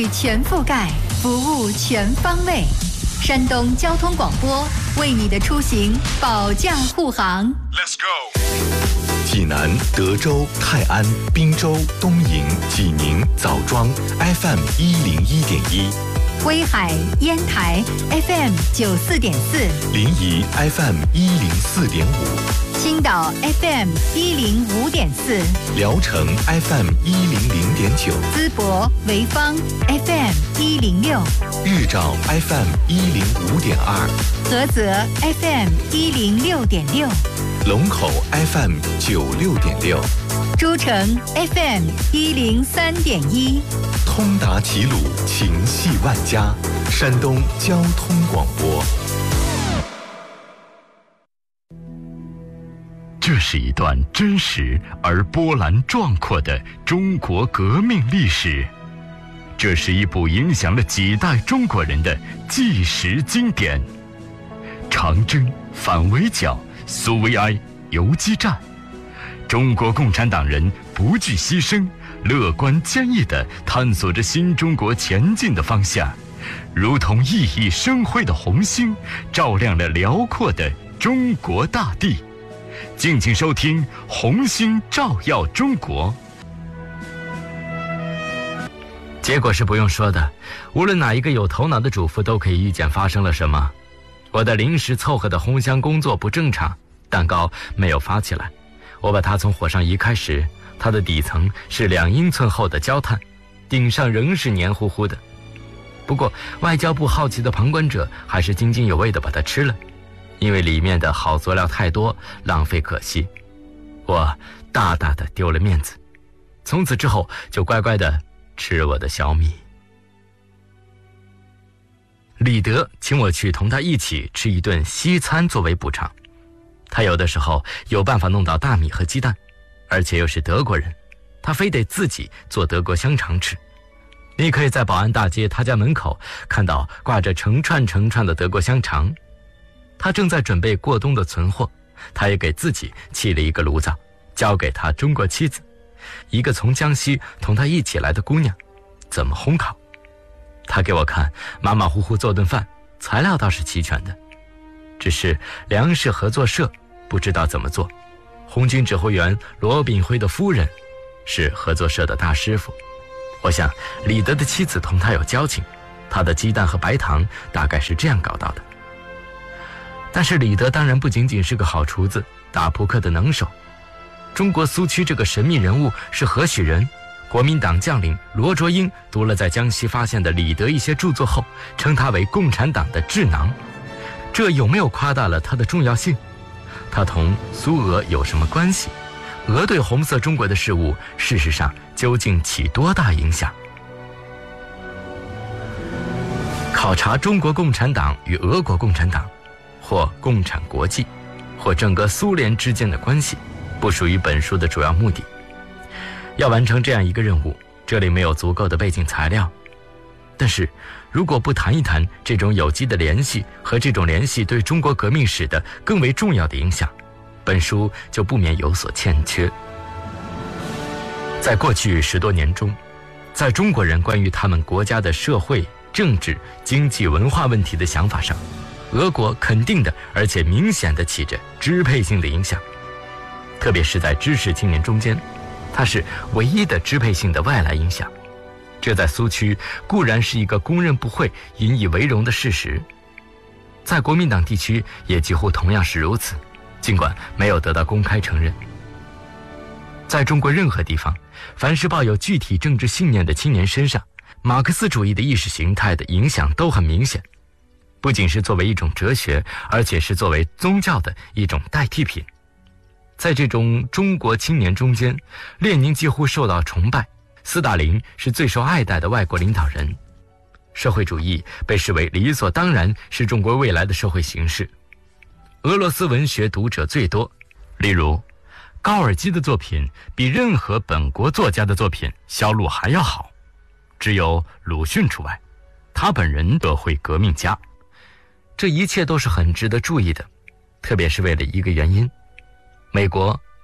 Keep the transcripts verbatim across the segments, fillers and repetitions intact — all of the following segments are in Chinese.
全覆盖，服务全方位。山东交通广播为你的出行保驾护航。 Let's go。 济南、德州、泰安、滨州、东营、济宁、枣庄 F M 一零一点一。 威海、烟台 F M 九四点四， 临沂 F M 一零四点五， 青岛 F M 一零五点四， 聊城 F M 一零零点九， 淄博、潍坊 F M 一零六， 日照 F M 一零五点二， 菏泽 F M 一零六点六， 龙口 F M 九六点六， 诸城 F M 一零三点一。 通达齐鲁，情系万家。山东交通广播。 这是一段真实而波澜壮阔的中国革命历史，这是一部影响了几代中国人的纪实经典。长征、反围剿、苏维埃、游击战，中国共产党人不惧牺牲，乐观坚毅地探索着新中国前进的方向，如同熠熠生辉的红星，照亮了辽阔的中国大地。敬请收听《红星照耀中国》。结果是不用说的，无论哪一个有头脑的主妇都可以预见发生了什么。我的临时凑合的烘箱工作不正常，蛋糕没有发起来。我把它从火上移开时，它的底层是两英寸厚的焦炭，顶上仍是黏糊糊的。不过外交部好奇的旁观者还是津津有味地把它吃了，因为里面的好佐料太多，浪费可惜。我大大的丢了面子，从此之后就乖乖地吃我的小米。李德请我去同他一起吃一顿西餐作为补偿，他有的时候有办法弄到大米和鸡蛋，而且又是德国人，他非得自己做德国香肠吃。你可以在保安大街他家门口看到挂着成串成串的德国香肠。他正在准备过冬的存货，他也给自己砌了一个炉灶，交给他中国妻子，一个从江西同他一起来的姑娘，怎么烘烤。他给我看，马马虎虎做顿饭，材料倒是齐全的，只是粮食合作社不知道怎么做。红军指挥员罗炳辉的夫人是合作社的大师傅，我想李德的妻子同他有交情，他的鸡蛋和白糖大概是这样搞到的。但是李德当然不仅仅是个好厨子，打扑克的能手。中国苏区这个神秘人物是何许人？国民党将领罗卓英读了在江西发现的李德一些著作后，称他为共产党的智囊，这有没有夸大了他的重要性？他同苏俄有什么关系？俄对红色中国的事物事实上究竟起多大影响？考察中国共产党与俄国共产党，或共产国际，或整个苏联之间的关系，不属于本书的主要目的。要完成这样一个任务，这里没有足够的背景材料。但是如果不谈一谈这种有机的联系和这种联系对中国革命史的更为重要的影响，本书就不免有所欠缺。在过去十多年中，在中国人关于他们国家的社会、政治、经济、文化问题的想法上，俄国肯定的而且明显的起着支配性的影响，特别是在知识青年中间，它是唯一的支配性的外来影响。这在苏区固然是一个公认不讳、引以为荣的事实，在国民党地区也几乎同样是如此，尽管没有得到公开承认。在中国任何地方，凡是抱有具体政治信念的青年身上，马克思主义的意识形态的影响都很明显，不仅是作为一种哲学，而且是作为宗教的一种代替品。在这种中国青年中间，列宁几乎受到崇拜，斯大林是最受爱戴的外国领导人，社会主义被视为理所当然是中国未来的社会形式。俄罗斯文学读者最多，例如高尔基的作品比任何本国作家的作品销路还要好，只有鲁迅除外，他本人的会革命家。这一切都是很值得注意的，特别是为了一个原因，美国、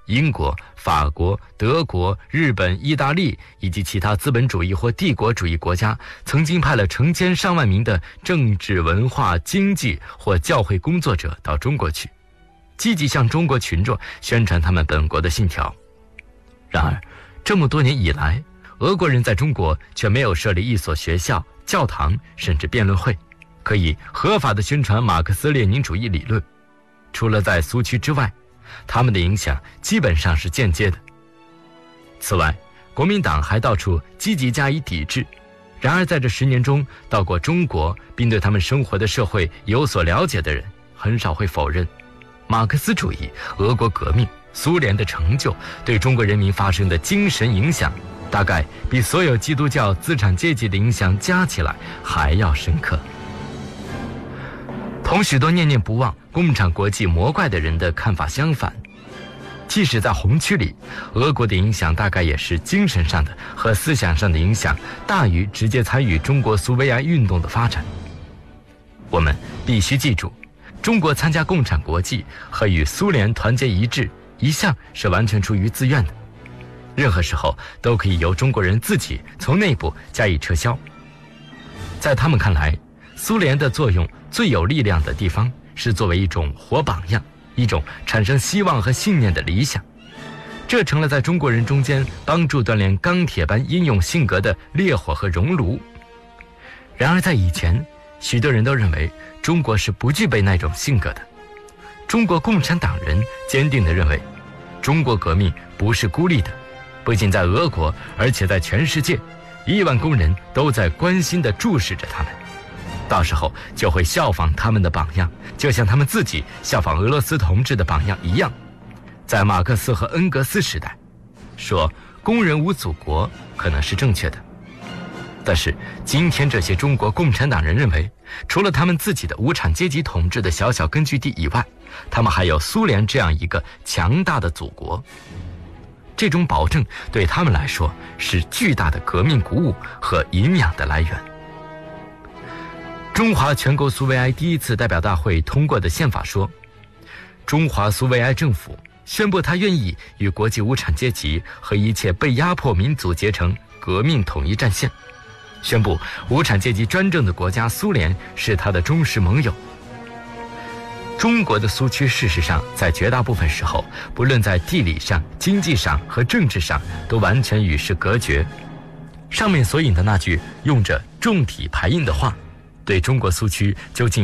英国、法国、德国、日本、意大利以及其他资本主义或帝国主义国家曾经派了成千上万名的政治、文化、经济或教会工作者到中国去，积极向中国群众宣传他们本国的信条。然而，这么多年以来，俄国人在中国却没有设立一所学校、教堂，甚至辩论会，可以合法地宣传马克思列宁主义理论。除了在苏区之外，他们的影响基本上是间接的。此外，国民党还到处积极加以抵制。然而在这十年中，到过中国并对他们生活的社会有所了解的人，很少会否认马克思主义、俄国革命、苏联的成就对中国人民发生的精神影响，大概比所有基督教资产阶级的影响加起来还要深刻。同许多念念不忘共产国际魔怪的人的看法相反，即使在红区里，俄国的影响大概也是精神上的和思想上的影响大于直接参与中国苏维埃运动的发展。我们必须记住，中国参加共产国际和与苏联团结一致一向是完全出于自愿的，任何时候都可以由中国人自己从内部加以撤销。在他们看来，苏联的作用最有力量的地方是作为一种活榜样，一种产生希望和信念的理想，这成了在中国人中间帮助锻炼钢铁般英勇性格的烈火和熔炉。然而在以前，许多人都认为中国是不具备那种性格的。中国共产党人坚定地认为，中国革命不是孤立的，不仅在俄国，而且在全世界，亿万工人都在关心地注视着他们，到时候就会效仿他们的榜样，就像他们自己效仿俄罗斯同志的榜样一样。在马克思和恩格斯时代，说工人无祖国可能是正确的，但是今天这些中国共产党人认为，除了他们自己的无产阶级统治的小小根据地以外，他们还有苏联这样一个强大的祖国。这种保证对他们来说是巨大的革命鼓舞和营养的来源。中华全国苏维埃第一次代表大会通过的宪法说，中华苏维埃政府宣布他愿意与国际无产阶级和一切被压迫民族结成革命统一战线，宣布无产阶级专政的国家苏联是他的忠实盟友。中国的苏区事实上在绝大部分时候，不论在地理上、经济上和政治上，都完全与世隔绝。上面所引的那句用着重体排印的话，对中国苏区究竟